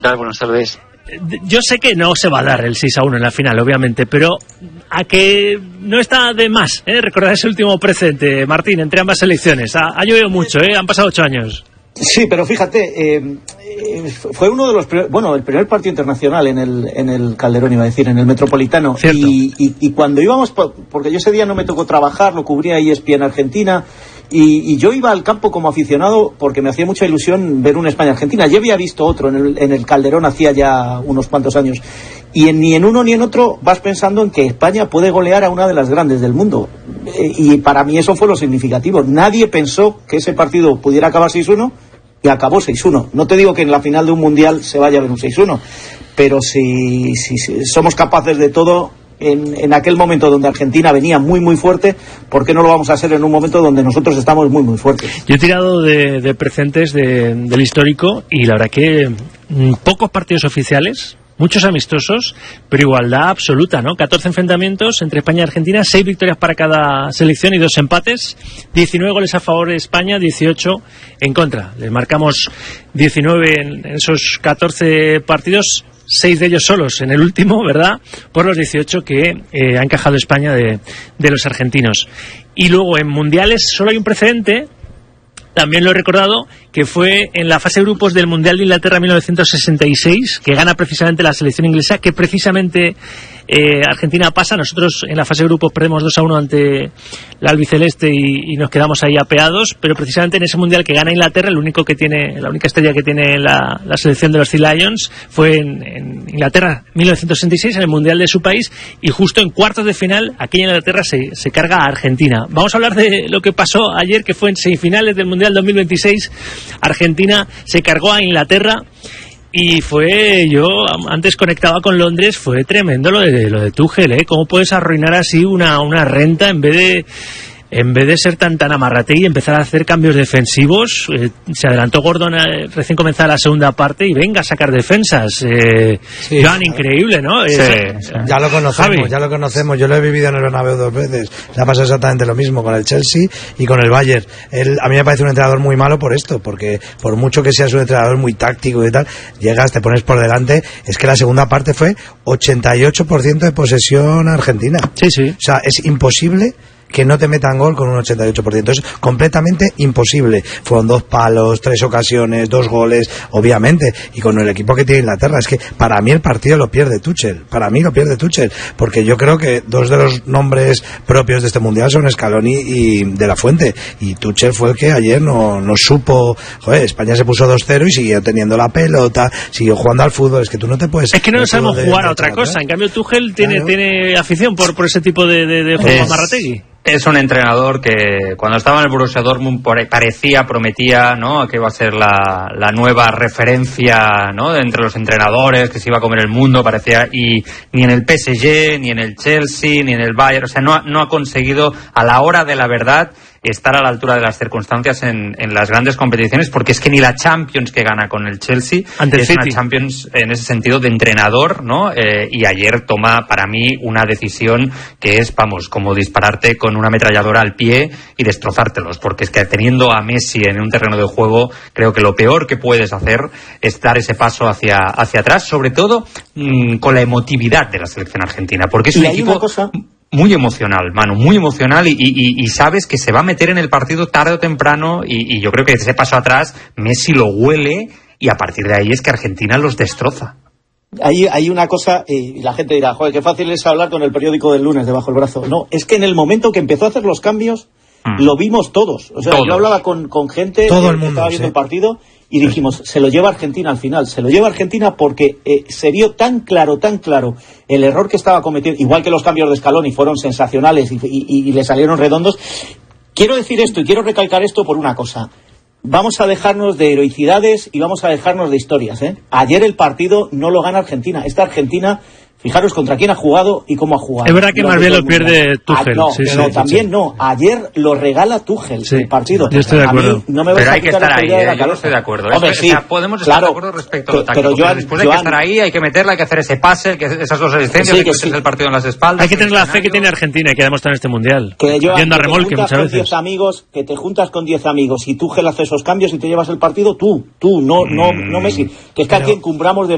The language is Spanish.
Buenas tardes. Yo sé que no se va a dar el 6-1 en la final, obviamente, pero a que no está de más recordar ese último presente, Martín, entre ambas selecciones. Ha llovido mucho, han pasado 8 años. Sí, pero fíjate, fue uno de los el primer partido internacional en el Calderón, iba a decir, en el Metropolitano. Y cuando íbamos, porque yo ese día no me tocó trabajar, lo cubría ESPN Argentina, y yo iba al campo como aficionado porque me hacía mucha ilusión ver un España-Argentina. Yo había visto otro en el Calderón hacía ya unos cuantos años, y ni en uno ni en otro vas pensando en que España puede golear a una de las grandes del mundo, y para mí eso fue lo significativo. Nadie pensó que ese partido pudiera acabar 6-1 y acabó 6-1. No te digo que en la final de un mundial se vaya a ver un 6-1, pero si somos capaces de todo en aquel momento donde Argentina venía muy muy fuerte, ¿por qué no lo vamos a hacer en un momento donde nosotros estamos muy muy fuertes? Yo he tirado de presentes del histórico, y la verdad que pocos partidos oficiales, muchos amistosos, pero igualdad absoluta, ¿no? 14 enfrentamientos entre España y Argentina, 6 victorias para cada selección y 2 empates, 19 goles a favor de España, 18 en contra. Les marcamos 19 en esos 14 partidos, 6 de ellos solos en el último, ¿verdad?, por los 18 que ha encajado España de los argentinos. Y luego en mundiales solo hay un precedente, también lo he recordado, que fue en la fase de grupos del Mundial de Inglaterra 1966, que gana precisamente la selección inglesa, que precisamente Argentina pasa. Nosotros en la fase de grupos perdemos 2-1 ante la albiceleste y nos quedamos ahí apeados, pero precisamente en ese Mundial que gana Inglaterra, la única estrella que tiene la selección de los Sea Lions fue en Inglaterra 1966, en el Mundial de su país, y justo en cuartos de final aquella Inglaterra se carga a Argentina. Vamos a hablar de lo que pasó ayer, que fue en semifinales del Mundial 2026. Argentina se cargó a Inglaterra, y yo antes conectaba con Londres, fue tremendo lo de Tuchel, ¿eh? ¿Cómo puedes arruinar así una renta en vez de ser tan amarrate y empezar a hacer cambios defensivos? Se adelantó Gordon recién comenzada la segunda parte y venga a sacar defensas. Joan, increíble, ¿no? Sí. Ya lo conocemos, yo lo he vivido en el Bernabéu 2 veces. Le ha pasado exactamente lo mismo con el Chelsea y con el Bayern. A mí me parece un entrenador muy malo por esto, porque por mucho que seas un entrenador muy táctico y tal, llegas, te pones por delante. Es que la segunda parte fue 88% de posesión argentina. Sí. O sea, es imposible que no te metan gol con un 88%. Es completamente imposible. Fueron 2 palos, 3 ocasiones, 2 goles, obviamente. Y con el equipo que tiene Inglaterra, es que para mí el partido lo pierde Tuchel. Porque yo creo que 2 de los nombres propios de este mundial son Scaloni y De La Fuente. Y Tuchel fue el que ayer no supo. Joder, España se puso 2-0 y siguió teniendo la pelota, siguió jugando al fútbol. Es que tú no te puedes. Es que no sabemos jugar a otra cosa. En cambio, Tuchel tiene afición por ese tipo de juego amarrategui. Es un entrenador que cuando estaba en el Borussia Dortmund prometía, ¿no?, que iba a ser la nueva referencia, ¿no?, entre los entrenadores, que se iba a comer el mundo, parecía, y ni en el PSG, ni en el Chelsea, ni en el Bayern, o sea, no ha conseguido a la hora de la verdad estar a la altura de las circunstancias en las grandes competiciones, porque es que ni la Champions que gana con el Chelsea es una Champions en ese sentido de entrenador, ¿no? Y ayer toma para mí una decisión que es, como dispararte con una ametralladora al pie y destrozártelos, porque es que teniendo a Messi en un terreno de juego, creo que lo peor que puedes hacer es dar ese paso hacia atrás, sobre todo con la emotividad de la selección argentina, porque es un equipo muy emocional, Manu, muy emocional, y sabes que se va a meter en el partido tarde o temprano, y yo creo que ese paso atrás Messi lo huele, y a partir de ahí es que Argentina los destroza. Hay una cosa, y la gente dirá, joder, qué fácil es hablar con el periódico del lunes debajo del brazo. No, es que en el momento que empezó a hacer los cambios, lo vimos todos. O sea, yo hablaba con gente que estaba viendo el partido, y dijimos, se lo lleva Argentina al final, se lo lleva Argentina porque se vio tan claro el error que estaba cometiendo, igual que los cambios de Scaloni fueron sensacionales y le salieron redondos. Quiero decir esto y quiero recalcar esto por una cosa. Vamos a dejarnos de heroicidades y vamos a dejarnos de historias, ¿eh? Ayer el partido no lo gana Argentina. Esta Argentina, fijaros contra quién ha jugado y cómo ha jugado. Es verdad que más bien lo pierde Tuchel. No. Ayer lo regala Tuchel el partido. Yo estoy de acuerdo. Pero hay que estar ahí, yo no estoy de acuerdo. Hombre, sí, podemos estar de acuerdo respecto a lo táctico, pero después hay que estar ahí, hay que meterla, hay que hacer ese pase, que esas 2 asistencias, hay que meterse el partido en las espaldas. Hay que tener la fe que tiene Argentina y que ha demostrado en este mundial. Yendo a remolque muchas veces. Que te juntas con 10 amigos y Tuchel hace esos cambios y te llevas el partido, tú, no Messi. Que es que aquí encumbramos de